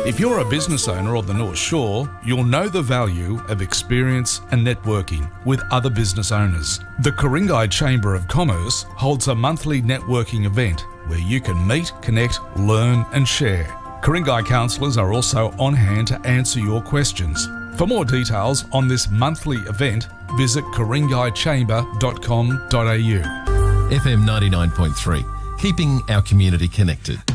If you're a business owner of the North Shore, you'll know the value of experience and networking with other business owners. The Ku-ring-gai Chamber of Commerce holds a monthly networking event where you can meet, connect, learn and share. Ku-ring-gai counsellors are also on hand to answer your questions. For more details on this monthly event, visit ku-ring-gai-chamber.com.au. FM 99.3, keeping our community connected.